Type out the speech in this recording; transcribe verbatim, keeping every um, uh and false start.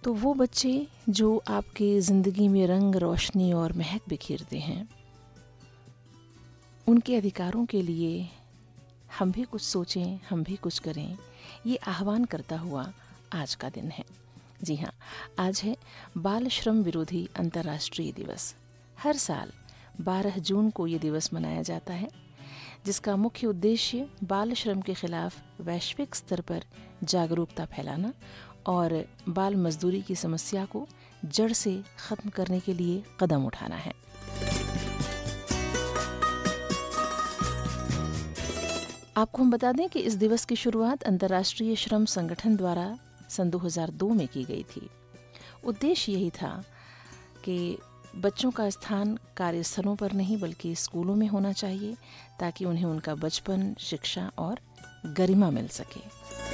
तो वो बच्चे जो आपकी ज़िंदगी में रंग, रोशनी और महक बिखेरते हैं, उनके अधिकारों के लिए हम भी कुछ सोचें, हम भी कुछ करें, ये आह्वान करता हुआ आज का दिन है। जी हाँ, आज है बाल श्रम विरोधी अंतर्राष्ट्रीय दिवस। हर साल बारह जून को ये दिवस मनाया जाता है, जिसका मुख्य उद्देश्य बाल श्रम के खिलाफ वैश्विक स्तर पर जागरूकता फैलाना और बाल मजदूरी की समस्या को जड़ से खत्म करने के लिए कदम उठाना है। आपको हम बता दें कि इस दिवस की शुरुआत अंतर्राष्ट्रीय श्रम संगठन द्वारा सन दो हज़ार दो में की गई थी। उद्देश्य यही था कि बच्चों का स्थान कार्यस्थलों पर नहीं बल्कि स्कूलों में होना चाहिए, ताकि उन्हें उनका बचपन, शिक्षा और गरिमा मिल सके।